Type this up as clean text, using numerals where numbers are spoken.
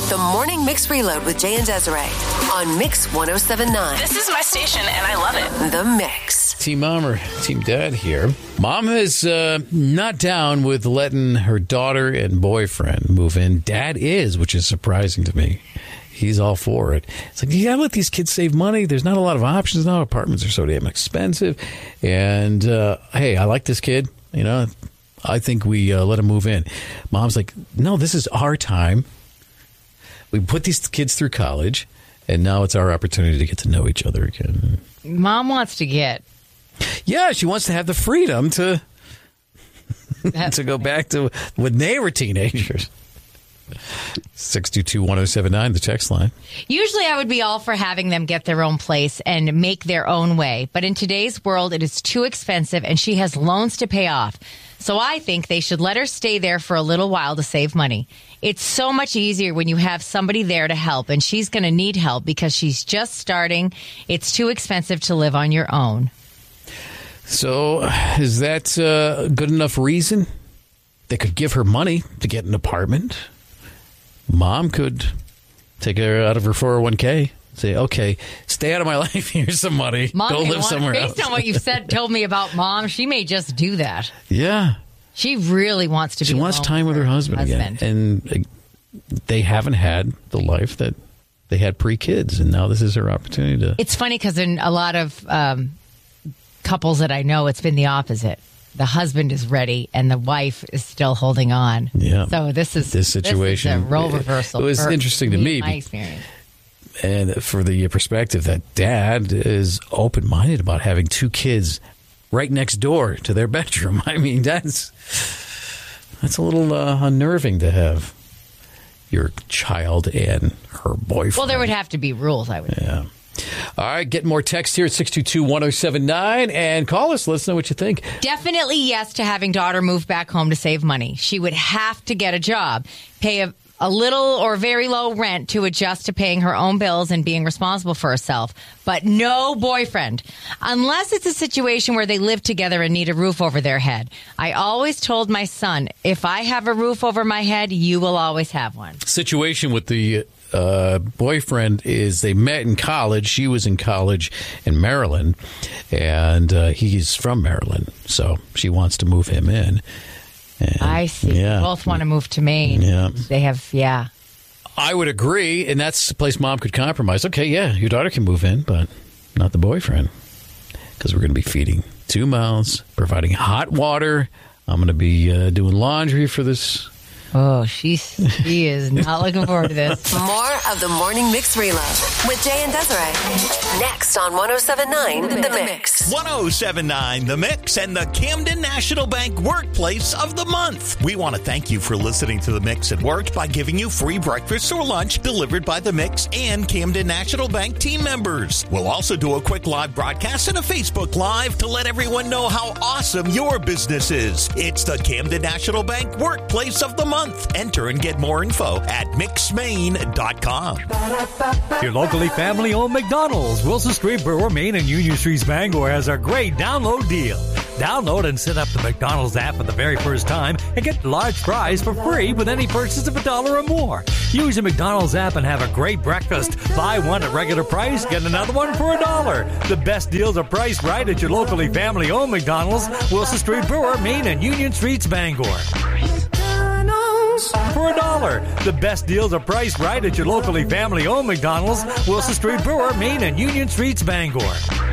The Morning Mix Reload with Jay and Desiree on Mix 107.9. This is my station, and I love it. The Mix. Team Mom or Team Dad here. Mom is not down with letting her daughter and boyfriend move in. Dad is, which is surprising to me. He's all for it. It's like, you got to let these kids save money. There's not a lot of options now. Apartments are so damn expensive. And, hey, I like this kid. You know, I think we let him move in. Mom's like, no, this is our time. We put these kids through college, and now it's our opportunity to get to know each other again. Mom wants to get. Yeah, she wants to have the freedom to to go back to when they were teenagers. 622-1079, the text line. Usually I would be all for having them get their own place and make their own way. But in today's world, it is too expensive and she has loans to pay off. So I think they should let her stay there for a little while to save money. It's so much easier when you have somebody there to help, and she's going to need help because she's just starting. It's too expensive to live on your own. So is that a good enough reason? They could give her money to get an apartment. Mom could take her out of her 401k. Say, okay, stay out of my life. Here's some money. Mom, go live somewhere else. Based on what you've told me about Mom, she may just do that. Yeah. She really wants to be She wants time with her husband again. And they haven't had the life that they had pre-kids, and now this is her opportunity to... It's funny because in a lot of couples that I know, it's been the opposite. The husband is ready, and the wife is still holding on. Yeah. So this situation. This is a role reversal. It was interesting to me. My experience. And for the perspective that Dad is open-minded about having two kids right next door to their bedroom. I mean, that's a little unnerving to have your child and her boyfriend. Well, there would have to be rules, I would say. Yeah. All right, get more text here at 622-1079 and call us. Let us know what you think. Definitely yes to having daughter move back home to save money. She would have to get a job, pay a little or very low rent to adjust to paying her own bills and being responsible for herself. But no boyfriend, unless it's a situation where they live together and need a roof over their head. I always told my son, if I have a roof over my head, you will always have one. Situation with the boyfriend is they met in college. She was in college in Maryland, and he's from Maryland, so she wants to move him in. And, I see. Yeah. Both want to move to Maine. Yeah. They have, yeah. I would agree, and that's a place Mom could compromise. Okay, yeah, your daughter can move in, but not the boyfriend, because we're going to be feeding 2 mouths, providing hot water. I'm going to be doing laundry for this. Oh, she is not looking forward to this. More of the Morning Mix Reload with Jay and Desiree. Next on 107.9 The Mix. 107.9 The Mix and the Camden National Bank Workplace of the Month. We want to thank you for listening to The Mix at Work by giving you free breakfast or lunch delivered by The Mix and Camden National Bank team members. We'll also do a quick live broadcast and a Facebook Live to let everyone know how awesome your business is. It's the Camden National Bank Workplace of the Month. Enter and get more info at mixmaine.com. Your locally family-owned McDonald's, Wilson Street Brewer, Maine, and Union Street Bangor has a great download deal. Download and set up the McDonald's app for the very first time and get large fries for free with any purchase of $1 or more. Use the McDonald's app and have a great breakfast. Buy one at regular price, get another one for $1. The best deals are priced right at your locally family-owned McDonald's, Wilson Street Brewer, Maine, and Union Street Bangor. For $1. The best deals are priced right at your locally family-owned McDonald's, Wilson Street Brewer, Maine, and Union Street Bangor.